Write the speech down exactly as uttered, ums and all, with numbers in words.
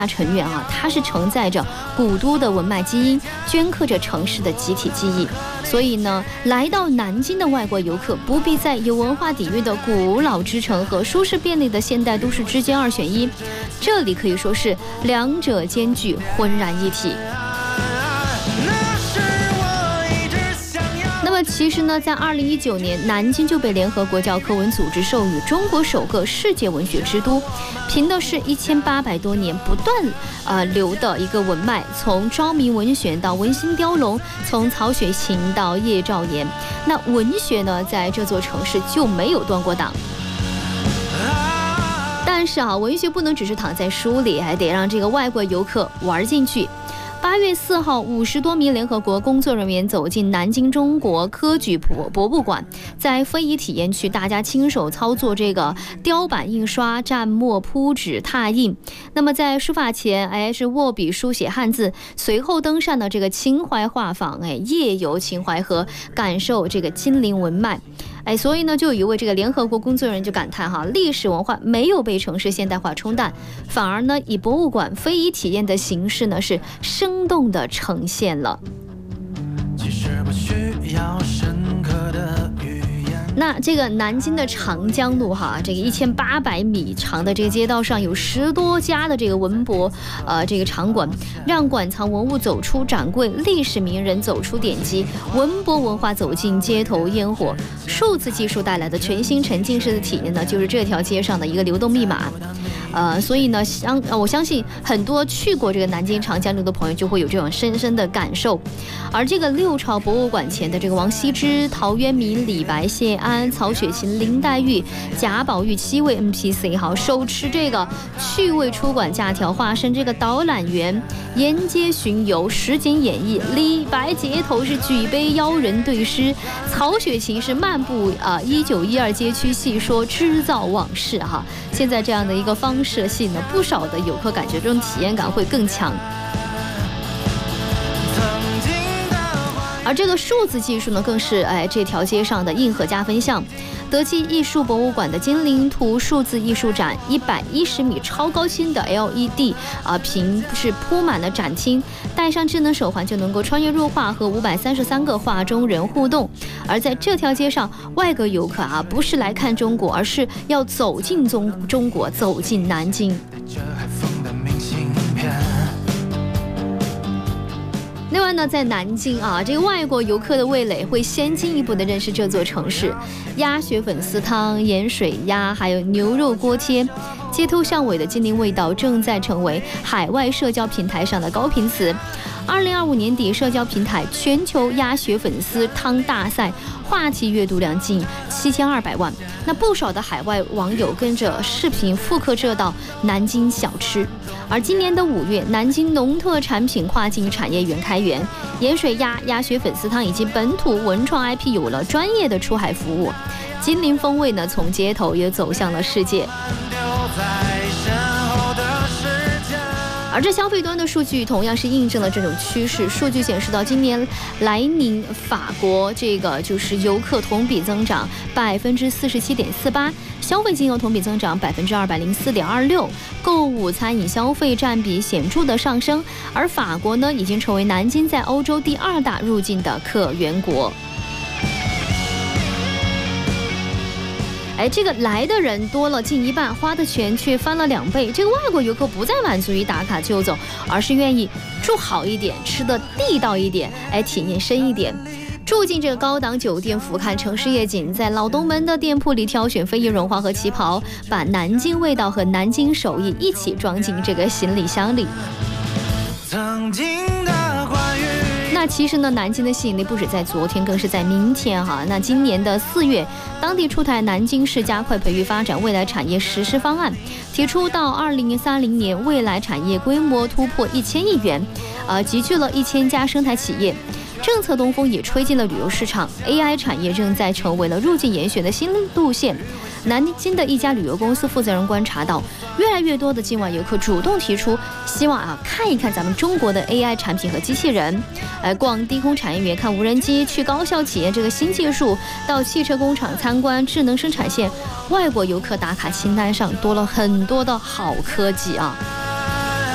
成员啊，它是承载着古都的文脉基因，镌刻着城市的集体记忆。所以呢，来到南京的外国游客不必在有文化底蕴的古老之城和舒适便利的现代都市之间二选一，这里可以说是两者兼具，浑然一体。那么其实呢，在二零一九年，南京就被联合国教科文组织授予中国首个世界文学之都，凭的是一千八百多年不断呃流的一个文脉，从昭明文选到文心雕龙，从曹雪芹到叶兆言，那文学呢，在这座城市就没有断过档。但是啊，文学不能只是躺在书里，还得让这个外国游客玩进去。八月四号，五十多名联合国工作人员走进南京中国科举博博物馆，在非遗体验区，大家亲手操作这个雕版印刷、蘸墨铺纸、拓印。那么在书法前，哎，是握笔书写汉字，随后登上了这个秦淮画舫，哎，夜游秦淮河，感受这个金陵文脉。哎，所以呢，就有一位这个联合国工作人员就感叹哈，历史文化没有被城市现代化冲淡，反而呢，以博物馆非遗体验的形式呢，是生动的呈现了。其实不需要深刻的语言。那这个南京的长江路哈，这个一千八百米长的这个街道上有十多家的这个文博呃这个场馆，让馆藏文物走出展柜，历史名人走出典籍，文博文化走进街头烟火。数字技术带来的全新沉浸式的体验呢，就是这条街上的一个流动密码。呃，所以呢，相呃我相信很多去过这个南京长江路的朋友就会有这种深深的感受。而这个六朝博物馆前的这个王羲之、陶渊明、李白、谢安、曹雪芹、林黛玉、贾宝玉七位 N P C 好手持这个趣味出馆假条，化身这个导览员，沿街巡游，实景演绎。李白街头是举杯邀人对诗，曹雪芹是漫步啊一九一二街区细说织造往事哈。现在这样的一个方式吸引了不少的游客，感觉这种体验感会更强。而这个数字技术呢，更是哎这条街上的硬核加分项。德基艺术博物馆的金陵图数字艺术展，一百一十米超高清的 L E D 啊屏是铺满了展厅，戴上智能手环就能够穿越入画，和五百三十三个画中人互动。而在这条街上，外国游客啊不是来看中国，而是要走进中中国，走进南京。另外呢，在南京啊，这个外国游客的味蕾会先进一步的认识这座城市。鸭血粉丝汤、盐水鸭，还有牛肉锅贴，街头巷尾的金陵味道正在成为海外社交平台上的高频词。二零二五年底，社交平台全球鸭血粉丝汤大赛话题阅读量近七千二百万，那不少的海外网友跟着视频复刻这道南京小吃。而今年的五月，南京农特产品跨境产业园开园，盐水鸭、鸭血粉丝汤以及本土文创 I P 有了专业的出海服务，金陵风味呢从街头也走向了世界。而这消费端的数据同样是印证了这种趋势。数据显示到，今年来宁法国这个就是游客同比增长百分之四十七点四八，消费金额同比增长百分之二百零四点二六，购物餐饮消费占比显著的上升。而法国呢，已经成为南京在欧洲第二大入境的客源国。哎，这个来的人多了近一半，花的钱却翻了两倍。这个外国游客不再满足于打卡就走，而是愿意住好一点，吃的地道一点，哎，体验深一点。住进这个高档酒店，俯瞰城市夜景，在老东门的店铺里挑选非遗绒花和旗袍，把南京味道和南京手艺一起装进这个行李箱里。曾经的花语。那其实呢，南京的吸引力不止在昨天，更是在明天哈。那今年的四月，当地出台南京市加快培育发展未来产业实施方案，提出到二零三零年未来产业规模突破一千亿元，呃，集聚了一千家生态企业。政策东风也吹进了旅游市场 ，A I 产业正在成为了入境严选的新路线。南京的一家旅游公司负责人观察到，越来越多的境外游客主动提出希望啊看一看咱们中国的 A I 产品和机器人，呃，逛低空产业园看无人机，去高校体验这个新技术，到汽车工厂参观智能生产线，外国游客打卡清单上多了很多的好科技啊。